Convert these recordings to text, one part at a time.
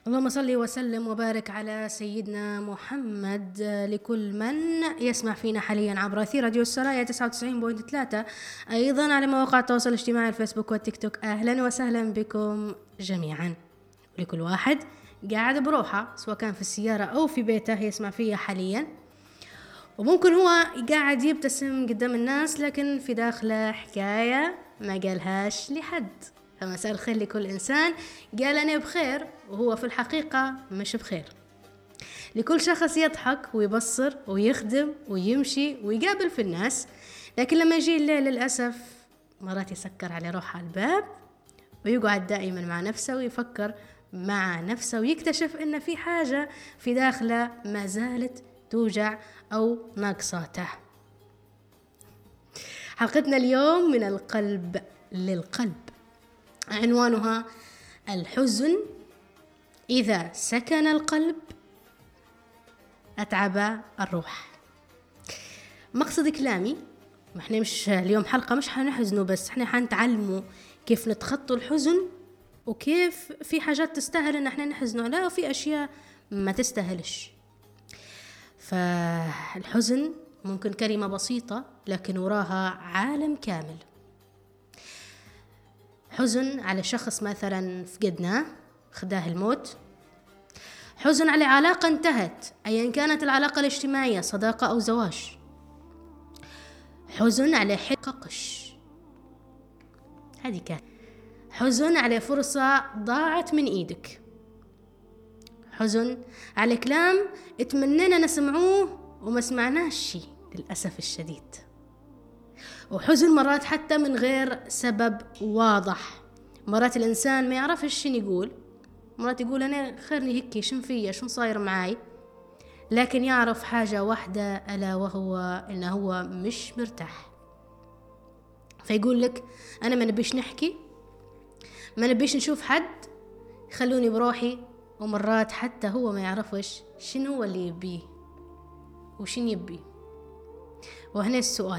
اللهم صل وسلم وبارك على سيدنا محمد. لكل من يسمع فينا حاليا عبر أثير راديو السرايا 99.3، أيضا على مواقع التواصل الاجتماعي الفيسبوك والتيك توك. أهلا وسهلا بكم جميعا. لكل واحد قاعد بروحه سواء كان في السيارة أو في بيته يسمع فيها حاليا، وممكن هو قاعد يبتسم قدام الناس لكن في داخله حكاية ما قالهاش لحد. فمساء الخير لكل إنسان قال أنا بخير وهو في الحقيقة مش بخير. لكل شخص يضحك ويبصر ويخدم ويمشي ويقابل في الناس، لكن لما يجي الليل للأسف مرات يسكر على روحه الباب ويقعد دائما مع نفسه ويفكر مع نفسه ويكتشف إن في حاجة في داخله ما زالت توجع أو ناقصاته. حلقتنا اليوم من القلب للقلب، عنوانها الحزن إذا سكن القلب أتعب الروح. مقصد كلامي، احنا مش اليوم حلقة مش حنحزنوا بس، احنا حنتعلموا كيف نتخطوا الحزن وكيف في حاجات تستاهل ان احنا نحزنوا عليها وفي اشياء ما تستاهلش. فالحزن ممكن كلمة بسيطة لكن وراها عالم كامل. حزن على شخص مثلا فقدناه، خداه الموت. حزن على علاقة انتهت أيا كانت العلاقة الاجتماعية، صداقة أو زواج. حزن على قش، هذه كانت. حزن على فرصة ضاعت من إيدك. حزن على كلام اتمنينا نسمعوه وما سمعناش شي للأسف الشديد. وحزن مرات حتى من غير سبب واضح. مرات الإنسان ما يعرفش شنو يقول، مرات يقول أنا خيرني هيك، شن فيا، شن صاير معاي، لكن يعرف حاجة واحدة ألا وهو إنه هو مش مرتاح. فيقول لك أنا ما نبيش نحكي، ما نبيش نشوف حد، خلوني بروحي. ومرات حتى هو ما يعرفش شنو هو اللي يبيه وشن يبيه. وهنا السؤال،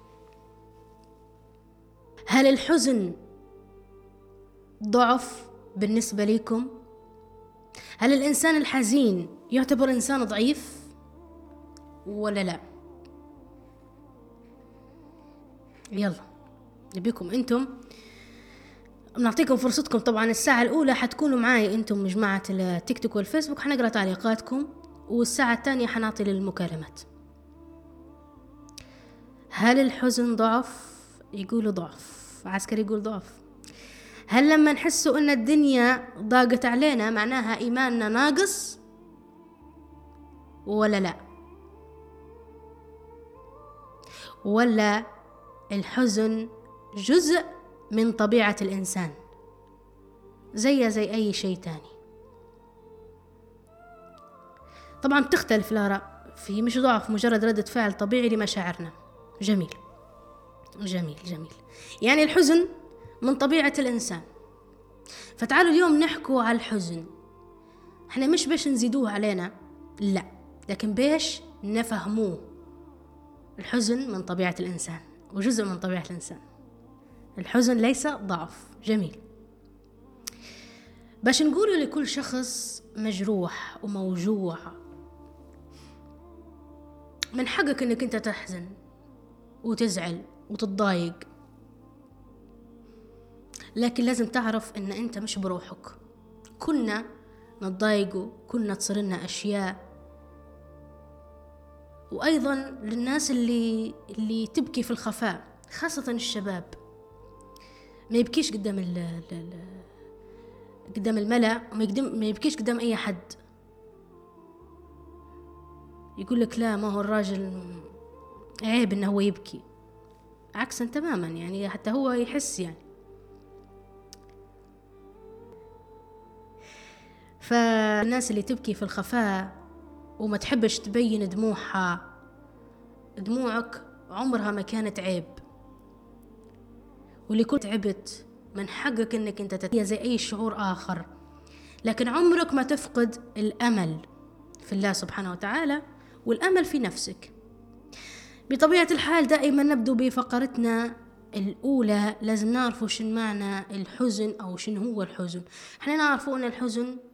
هل الحزن ضعف بالنسبة لكم؟ هل الإنسان الحزين يعتبر إنسان ضعيف ولا لا؟ يلا نبيكم أنتم، نعطيكم فرصتكم. طبعا الساعة الأولى حتكونوا معاي أنتم مجموعة التيك توك والفيسبوك، حنقرأ تعليقاتكم، والساعة الثانية حنعطي للمكالمات. هل الحزن ضعف؟ يقولوا ضعف. عسكري يقول ضعف. هل لما نحسوا ان الدنيا ضاقت علينا معناها ايماننا ناقص ولا لا؟ ولا الحزن جزء من طبيعة الانسان زي اي شيء تاني؟ طبعا بتختلف الآراء، في مش ضعف، مجرد ردة فعل طبيعي لمشاعرنا. جميل جميل جميل. يعني الحزن من طبيعة الإنسان. فتعالوا اليوم نحكوا على الحزن. احنا مش باش نزيدوه علينا، لا، لكن باش نفهموه. الحزن من طبيعة الإنسان وجزء من طبيعة الإنسان. الحزن ليس ضعف. جميل. باش نقوله لكل شخص مجروح وموجوع، من حقك انك انت تحزن وتزعل وتتضايق، لكن لازم تعرف ان انت مش بروحك. كنا نتضايقوا، كنا تصير لنا اشياء. وايضا للناس اللي تبكي في الخفاء، خاصة الشباب، ما يبكيش قدام الملأ، ما يبكيش قدام اي حد. يقول لك لا، ما هو الراجل عيب انه هو يبكي. عكسا تماما، يعني حتى هو يحس يعني. فالناس اللي تبكي في الخفاء وما تحبش تبين دموعها، دموعك عمرها ما كانت عيب. واللي كنت تعبت من حقك انك انت تتهيأ زي اي شعور اخر، لكن عمرك ما تفقد الامل في الله سبحانه وتعالى والامل في نفسك. بطبيعة الحال دائما نبدو بفقرتنا الأولى لازم نعرفوا شن معنى الحزن أو شن هو الحزن. احنا نعرفوا أن الحزن